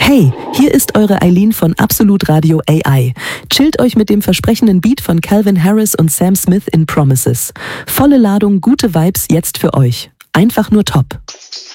Hey, hier ist eure Eileen von Absolut Radio AI. Chillt euch mit dem versprechenden Beat von Calvin Harris und Sam Smith in Promises. Volle Ladung, gute Vibes jetzt für euch. Einfach nur top.